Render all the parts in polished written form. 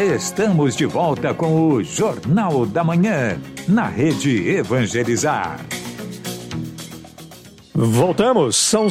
Estamos de volta com o Jornal da Manhã, na Rede Evangelizar. Voltamos, são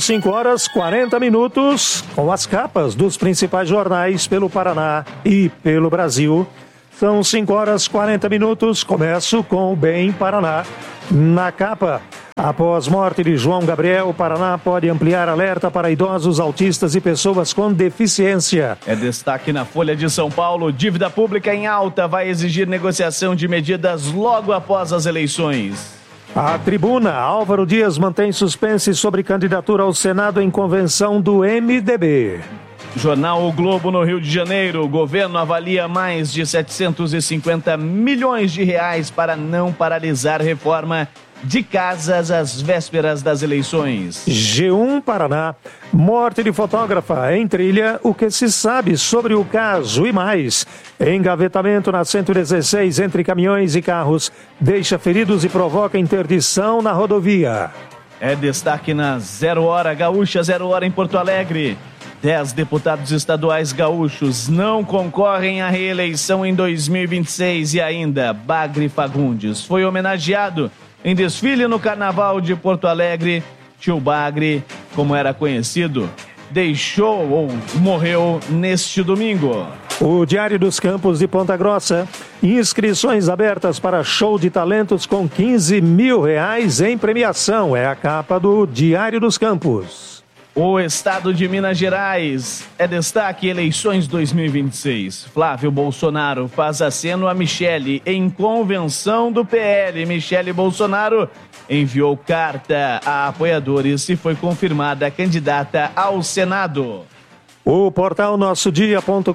5h40 com as capas dos principais jornais pelo Paraná e pelo Brasil. São 5h40, começo com o Bem Paraná. Na capa, após morte de João Gabriel, o Paraná pode ampliar alerta para idosos, autistas e pessoas com deficiência. É destaque na Folha de São Paulo, dívida pública em alta vai exigir negociação de medidas logo após as eleições. A Tribuna, Álvaro Dias mantém suspense sobre candidatura ao Senado em convenção do MDB. Jornal O Globo no Rio de Janeiro, o governo avalia mais de 750 milhões de reais para não paralisar reforma de casas às vésperas das eleições. G1 Paraná, morte de fotógrafa em trilha, o que se sabe sobre o caso e mais. Engavetamento na 116 entre caminhões e carros deixa feridos e provoca interdição na rodovia. É destaque na 0 Hora Gaúcha, 0 Hora em Porto Alegre. 10 deputados estaduais gaúchos não concorrem à reeleição em 2026 e ainda Bagre Fagundes foi homenageado em desfile no Carnaval de Porto Alegre. Tio Bagre, como era conhecido, deixou ou morreu neste domingo. O Diário dos Campos de Ponta Grossa, inscrições abertas para show de talentos com R$15 mil em premiação. É a capa do Diário dos Campos. O estado de Minas Gerais é destaque eleições 2026. Flávio Bolsonaro faz aceno a Michele em convenção do PL. Michele Bolsonaro enviou carta a apoiadores e foi confirmada candidata ao Senado. O portal nossodia.com.br.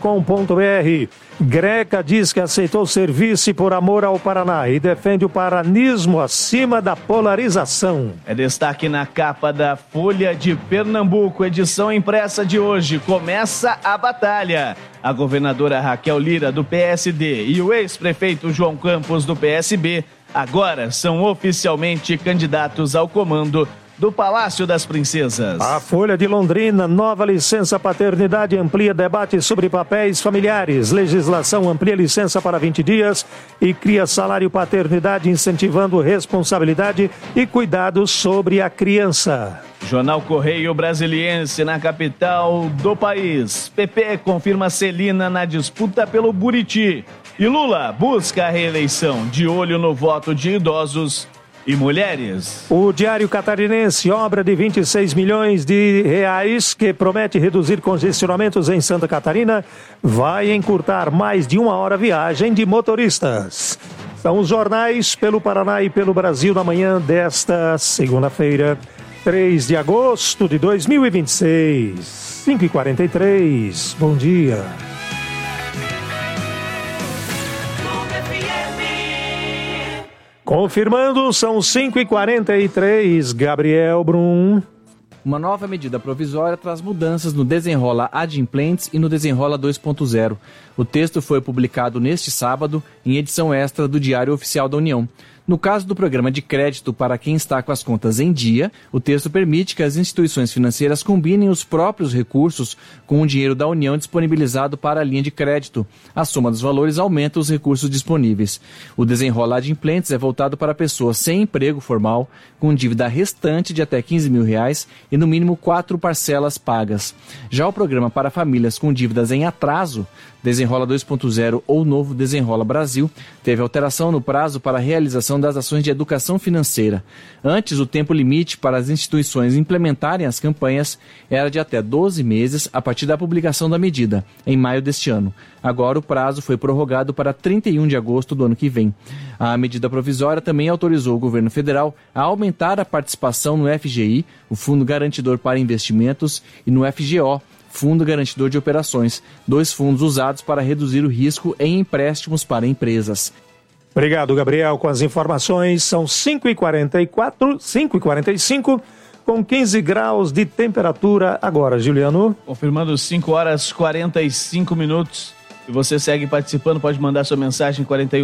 Greca diz que aceitou ser vice por amor ao Paraná e defende o paranismo acima da polarização. É destaque na capa da Folha de Pernambuco, edição impressa de hoje. Começa a batalha. A governadora Raquel Lira, do PSD, e o ex-prefeito João Campos, do PSB, agora são oficialmente candidatos ao comando do Palácio das Princesas. A Folha de Londrina, nova licença paternidade amplia debate sobre papéis familiares. Legislação amplia licença para 20 dias e cria salário paternidade incentivando responsabilidade e cuidado sobre a criança. Jornal Correio Brasiliense, na capital do país. PP confirma Celina na disputa pelo Buriti. E Lula busca a reeleição, de olho no voto de idosos e mulheres. O Diário Catarinense, obra de R$26 milhões que promete reduzir congestionamentos em Santa Catarina, vai encurtar mais de 1 hora viagem de motoristas. São os jornais pelo Paraná e pelo Brasil na manhã desta segunda-feira, 3 de agosto de 2026. 5h43. Bom dia. Confirmando, são 5h43, Gabriel Brum. Uma nova medida provisória traz mudanças no Desenrola Adimplentes e no Desenrola 2.0. O texto foi publicado neste sábado em edição extra do Diário Oficial da União. No caso do programa de crédito para quem está com as contas em dia, o texto permite que as instituições financeiras combinem os próprios recursos com o dinheiro da União disponibilizado para a linha de crédito. A soma dos valores aumenta os recursos disponíveis. O Desenrola Adimplentes é voltado para pessoas sem emprego formal, com dívida restante de até R$15 mil e no mínimo 4 parcelas pagas. Já o programa para famílias com dívidas em atraso, Desenrola 2.0 ou Novo Desenrola Brasil, teve alteração no prazo para a realização das ações de educação financeira. Antes, o tempo limite para as instituições implementarem as campanhas era de até 12 meses a partir da publicação da medida, em maio deste ano. Agora, o prazo foi prorrogado para 31 de agosto do ano que vem. A medida provisória também autorizou o governo federal a aumentar a participação no FGI, o Fundo Garantidor para Investimentos, e no FGO, Fundo Garantidor de Operações, 2 fundos usados para reduzir o risco em empréstimos para empresas. Obrigado, Gabriel, com as informações. São 5h44, 5h45, com 15 graus de temperatura agora, Juliano. Confirmando 5h45. E você segue participando, pode mandar sua mensagem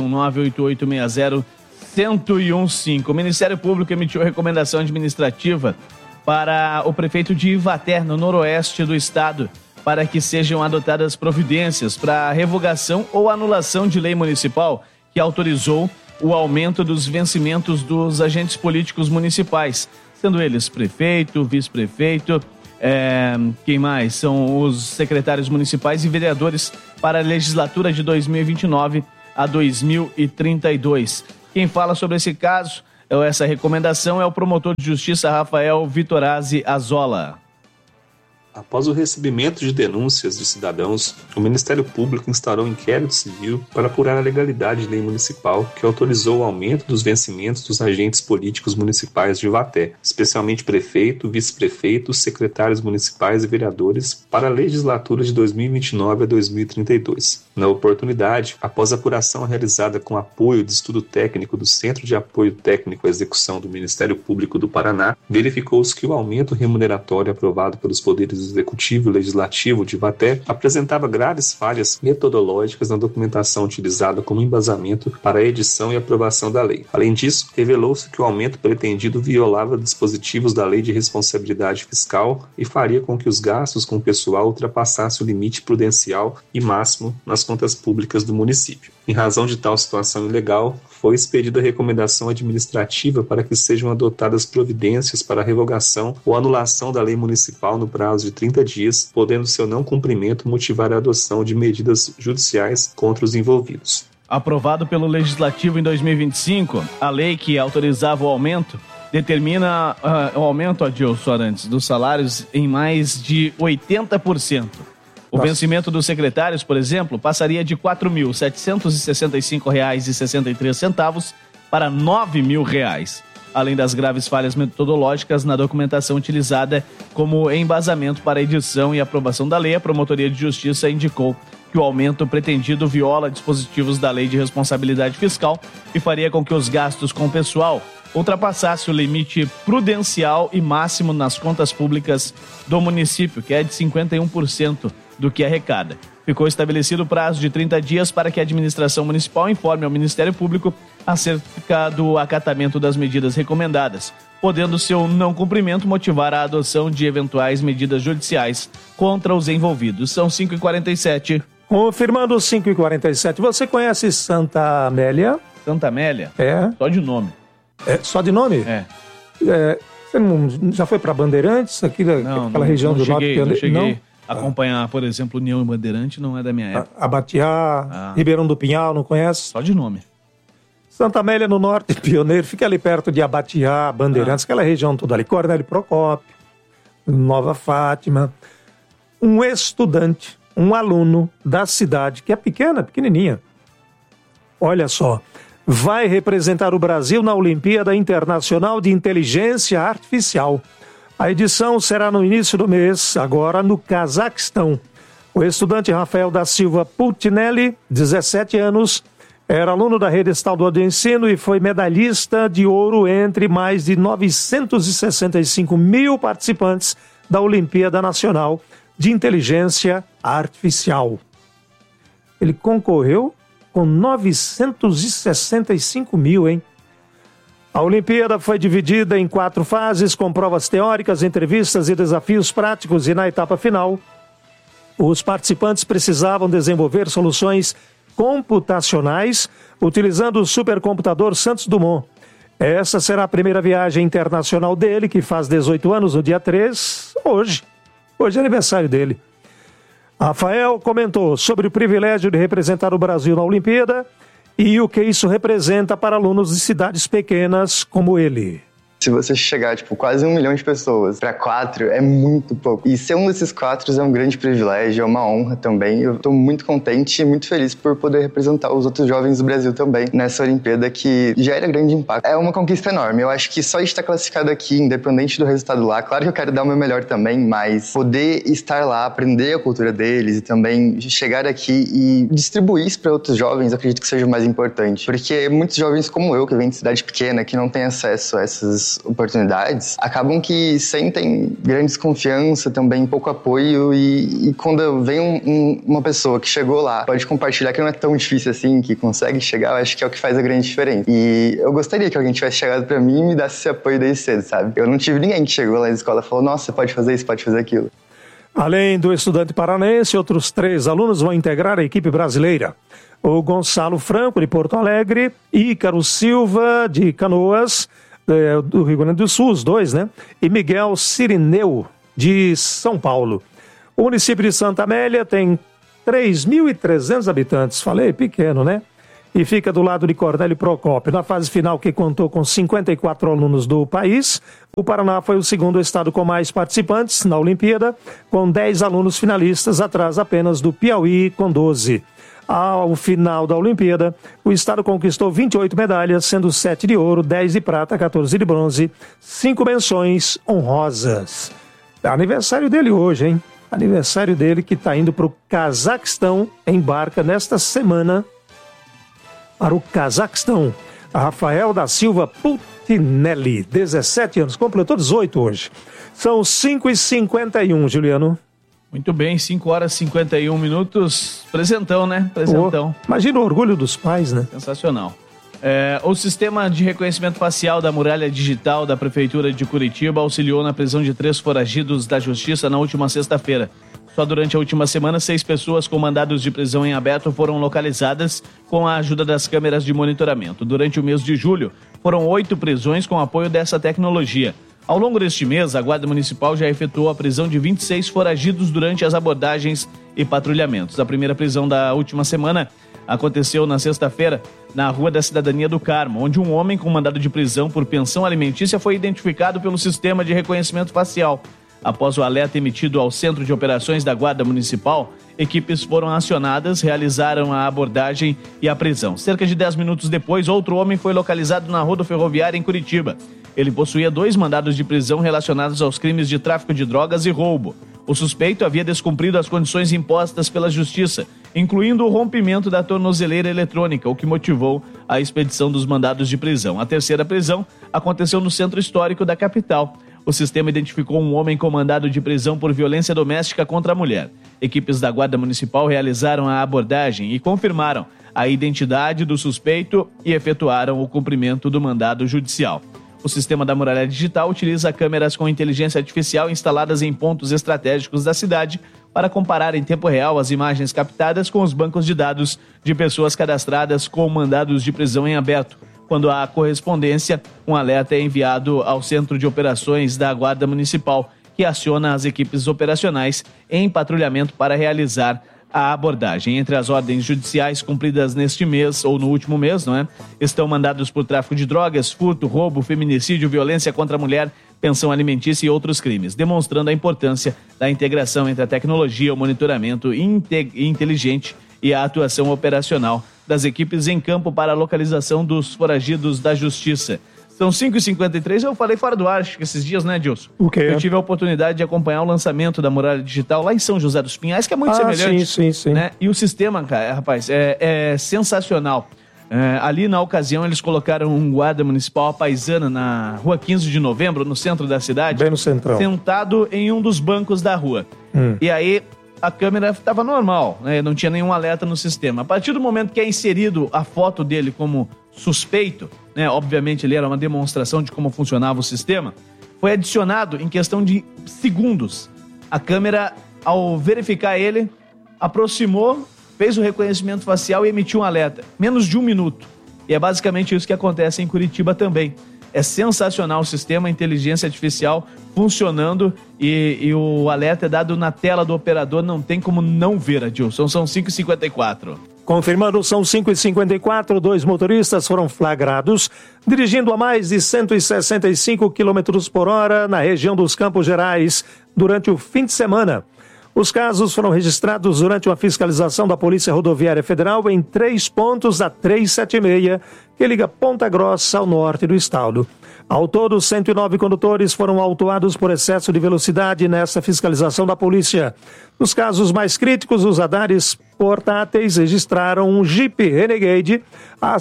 419-8860-1015. O Ministério Público emitiu recomendação administrativa para o prefeito de Ivaté, no noroeste do estado. para que sejam adotadas providências para a revogação ou anulação de lei municipal que autorizou o aumento dos vencimentos dos agentes políticos municipais, sendo eles prefeito, vice-prefeito, quem mais? São os secretários municipais e vereadores para a legislatura de 2029 a 2032. Quem fala sobre esse caso, essa recomendação, é o promotor de justiça Rafael Vitorazzi Azola. Após o recebimento de denúncias de cidadãos, o Ministério Público instaurou um inquérito civil para apurar a legalidade de lei municipal que autorizou o aumento dos vencimentos dos agentes políticos municipais de Ivaté, especialmente prefeito, vice-prefeito, secretários municipais e vereadores, para a legislatura de 2029 a 2032. Na oportunidade, após a apuração realizada com apoio de estudo técnico do Centro de Apoio Técnico à Execução do Ministério Público do Paraná, verificou-se que o aumento remuneratório aprovado pelos poderes Executivo e Legislativo de Ivaté apresentava graves falhas metodológicas na documentação utilizada como embasamento para a edição e aprovação da lei. Além disso, revelou-se que o aumento pretendido violava dispositivos da Lei de Responsabilidade Fiscal e faria com que os gastos com o pessoal ultrapassassem o limite prudencial e máximo nas contas públicas do município. Em razão de tal situação ilegal, foi expedida a recomendação administrativa para que sejam adotadas providências para a revogação ou anulação da lei municipal no prazo de 30 dias, podendo seu não cumprimento motivar a adoção de medidas judiciais contra os envolvidos. Aprovado pelo Legislativo em 2025, a lei que autorizava o aumento determina o aumento, Adilson Arantes, dos salários em mais de 80%. O vencimento dos secretários, por exemplo, passaria de R$ 4.765,63 para R$ 9.000, além das graves falhas metodológicas na documentação utilizada como embasamento para a edição e aprovação da lei. A Promotoria de Justiça indicou que o aumento pretendido viola dispositivos da Lei de Responsabilidade Fiscal e faria com que os gastos com o pessoal ultrapassasse o limite prudencial e máximo nas contas públicas do município, que é de 51% do que arrecada. Ficou estabelecido o prazo de 30 dias para que a administração municipal informe ao Ministério Público acerca do acatamento das medidas recomendadas, podendo seu não cumprimento motivar a adoção de eventuais medidas judiciais contra os envolvidos. São 5h47. Confirmando 5h47. Você conhece Santa Amélia? Santa Amélia? É. Só de nome. É, só de nome? É. Você não, já foi para Bandeirantes? Aquela região do norte? Não cheguei. Acompanhar, por exemplo, União e Bandeirante não é da minha época. Abatiá, Ribeirão do Pinhal, não conhece? Só de nome. Santa Amélia no norte, Pioneiro, fica ali perto de Abatiá, Bandeirantes, aquela região toda ali. Cornélio Procópio, Nova Fátima. Um estudante, um aluno da cidade, que é pequenininha, olha só, vai representar o Brasil na Olimpíada Internacional de Inteligência Artificial. A edição será no início do mês, agora no Cazaquistão. O estudante Rafael da Silva Putinelli, 17 anos, era aluno da Rede Estadual de Ensino e foi medalhista de ouro entre mais de 965 mil participantes da Olimpíada Nacional de Inteligência Artificial. Ele concorreu com 965 mil, hein? A Olimpíada foi dividida em 4 fases, com provas teóricas, entrevistas e desafios práticos, e na etapa final, os participantes precisavam desenvolver soluções computacionais utilizando o supercomputador Santos Dumont. Essa será a primeira viagem internacional dele, que faz 18 anos no dia 3, hoje. Hoje é aniversário dele. Rafael comentou sobre o privilégio de representar o Brasil na Olimpíada e o que isso representa para alunos de cidades pequenas como ele. Se você chegar, quase 1 milhão de pessoas para 4, é muito pouco. E ser um desses 4 é um grande privilégio, é uma honra também. Eu estou muito contente e muito feliz por poder representar os outros jovens do Brasil também nessa Olimpíada, que gera grande impacto. É uma conquista enorme. Eu acho que só de estar classificado aqui, independente do resultado lá, claro que eu quero dar o meu melhor também, mas poder estar lá, aprender a cultura deles e também chegar aqui e distribuir isso para outros jovens, eu acredito que seja o mais importante. Porque muitos jovens como eu, que vêm de cidade pequena, que não têm acesso a essas oportunidades, acabam que sentem grande desconfiança, também pouco apoio, e quando vem uma pessoa que chegou lá, pode compartilhar que não é tão difícil assim, que consegue chegar, eu acho que é o que faz a grande diferença. E eu gostaria que alguém tivesse chegado pra mim e me desse esse apoio desde cedo, sabe? Eu não tive ninguém que chegou lá na escola e falou, nossa, você pode fazer isso, pode fazer aquilo. Além do estudante paranaense, outros 3 alunos vão integrar a equipe brasileira. O Gonçalo Franco, de Porto Alegre, Ícaro Silva, de Canoas, do Rio Grande do Sul, os 2, né? E Miguel Cirineu, de São Paulo. O município de Santa Amélia tem 3.300 habitantes, falei pequeno, né? E fica do lado de Cornélio Procópio. Na fase final, que contou com 54 alunos do país, o Paraná foi o segundo estado com mais participantes na Olimpíada, com 10 alunos finalistas, atrás apenas do Piauí, com 12. Ao final da Olimpíada, o estado conquistou 28 medalhas, sendo 7 de ouro, 10 de prata, 14 de bronze, 5 menções honrosas. É aniversário dele hoje, hein? Aniversário dele que está indo para o Cazaquistão, embarca nesta semana para o Cazaquistão. Rafael da Silva Putinelli, 17 anos, completou 18 hoje. São 5h51, Juliano. Muito bem, 5h51. Presentão, né? Presentão. Imagina o orgulho dos pais, né? Sensacional. O sistema de reconhecimento facial da muralha digital da Prefeitura de Curitiba auxiliou na prisão de 3 foragidos da Justiça na última sexta-feira. Só durante a última semana, 6 pessoas com mandados de prisão em aberto foram localizadas com a ajuda das câmeras de monitoramento. Durante o mês de julho, foram 8 prisões com apoio dessa tecnologia. Ao longo deste mês, a Guarda Municipal já efetuou a prisão de 26 foragidos durante as abordagens e patrulhamentos. A primeira prisão da última semana aconteceu na sexta-feira, na Rua da Cidadania do Carmo, onde um homem com mandado de prisão por pensão alimentícia foi identificado pelo sistema de reconhecimento facial. Após o alerta emitido ao Centro de Operações da Guarda Municipal, equipes foram acionadas, realizaram a abordagem e a prisão. Cerca de 10 minutos depois, outro homem foi localizado na rodoferroviária em Curitiba. Ele possuía 2 mandados de prisão relacionados aos crimes de tráfico de drogas e roubo. O suspeito havia descumprido as condições impostas pela Justiça, incluindo o rompimento da tornozeleira eletrônica, o que motivou a expedição dos mandados de prisão. A terceira prisão aconteceu no centro histórico da capital. O sistema identificou um homem com mandado de prisão por violência doméstica contra a mulher. Equipes da Guarda Municipal realizaram a abordagem e confirmaram a identidade do suspeito e efetuaram o cumprimento do mandado judicial. O sistema da muralha digital utiliza câmeras com inteligência artificial instaladas em pontos estratégicos da cidade para comparar em tempo real as imagens captadas com os bancos de dados de pessoas cadastradas com mandados de prisão em aberto. Quando há correspondência, um alerta é enviado ao Centro de Operações da Guarda Municipal, que aciona as equipes operacionais em patrulhamento para realizar a abordagem. Entre as ordens judiciais cumpridas neste mês, ou no último mês, estão mandados por tráfico de drogas, furto, roubo, feminicídio, violência contra a mulher, pensão alimentícia e outros crimes, demonstrando a importância da integração entre a tecnologia, o monitoramento inteligente e a atuação operacional das equipes em campo para a localização dos foragidos da Justiça. São 5h53, eu falei fora do ar esses dias, né, Dilson? O quê? Eu tive a oportunidade de acompanhar o lançamento da muralha digital lá em São José dos Pinhais, que é muito semelhante. Sim. Né? E o sistema, cara, rapaz, é sensacional. Ali na ocasião eles colocaram um guarda municipal à paisana na rua 15 de novembro, no centro da cidade. Bem no centrão. Sentado em um dos bancos da rua. E aí a câmera estava normal, né? Não tinha nenhum alerta no sistema. A partir do momento que é inserido a foto dele como suspeito, né? Obviamente ele era uma demonstração de como funcionava o sistema, foi adicionado em questão de segundos. A câmera, ao verificar ele, aproximou, fez o reconhecimento facial e emitiu um alerta. Menos de 1 minuto. E é basicamente isso que acontece em Curitiba também. É sensacional o sistema, inteligência artificial funcionando e o alerta é dado na tela do operador, não tem como não ver, Adilson. São 5h54. Confirmando, são 5h54, 2 motoristas foram flagrados dirigindo a mais de 165 km por hora na região dos Campos Gerais durante o fim de semana. Os casos foram registrados durante uma fiscalização da Polícia Rodoviária Federal em 3 pontos da 376, que liga Ponta Grossa ao norte do estado. Ao todo, 109 condutores foram autuados por excesso de velocidade nessa fiscalização da polícia. Nos casos mais críticos, os radares portáteis registraram um Jeep Renegade a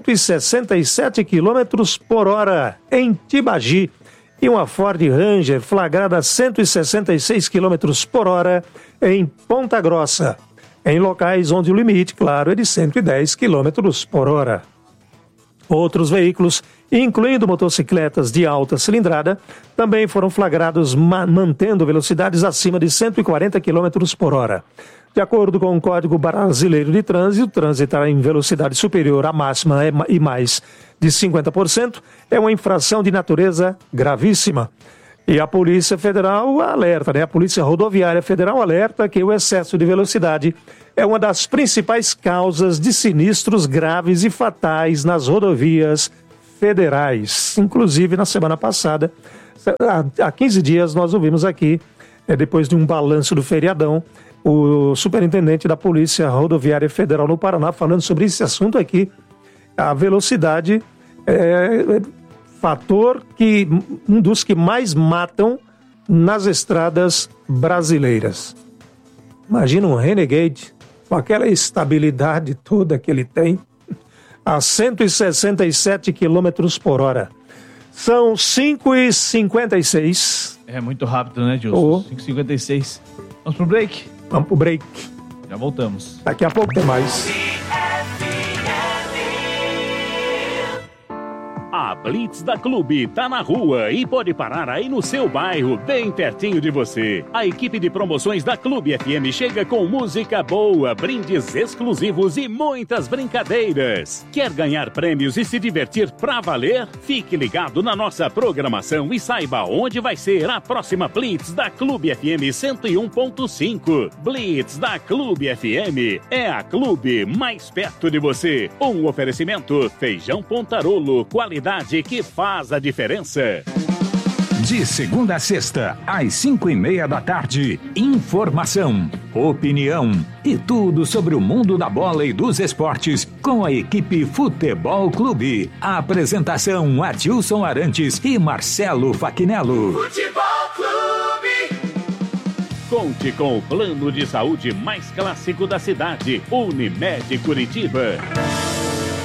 167 km por hora em Tibagi e uma Ford Ranger flagrada a 166 km por hora em Ponta Grossa, em locais onde o limite, claro, é de 110 km por hora. Outros veículos, incluindo motocicletas de alta cilindrada, também foram flagrados mantendo velocidades acima de 140 km por hora. De acordo com o Código Brasileiro de Trânsito, transitar em velocidade superior à máxima e mais de 50% é uma infração de natureza gravíssima. E a Polícia Federal alerta, A Polícia Rodoviária Federal alerta que o excesso de velocidade é uma das principais causas de sinistros graves e fatais nas rodovias federais. Inclusive, na semana passada, há 15 dias, nós ouvimos aqui, depois de um balanço do feriadão, o superintendente da Polícia Rodoviária Federal no Paraná falando sobre esse assunto aqui. A velocidade é fator um dos que mais matam nas estradas brasileiras. Imagina um Renegade com aquela estabilidade toda que ele tem a 167 km por hora. São 5h56. É muito rápido, né, Gilson? 5h56. Vamos pro break? Vamos pro break. Já voltamos. Daqui a pouco tem mais. A Blitz da Clube tá na rua e pode parar aí no seu bairro, bem pertinho de você. A equipe de promoções da Clube FM chega com música boa, brindes exclusivos e muitas brincadeiras. Quer ganhar prêmios e se divertir pra valer? Fique ligado na nossa programação e saiba onde vai ser a próxima Blitz da Clube FM 101.5. Blitz da Clube FM é a clube mais perto de você. Um oferecimento Feijão Pontarolo, qualidade que faz a diferença. De segunda a sexta, às 5:30 da tarde, informação, opinião e tudo sobre o mundo da bola e dos esportes com a equipe Futebol Clube. A apresentação Adilson Arantes e Marcelo Faquinello. Futebol Clube. Conte com o plano de saúde mais clássico da cidade, Unimed Curitiba.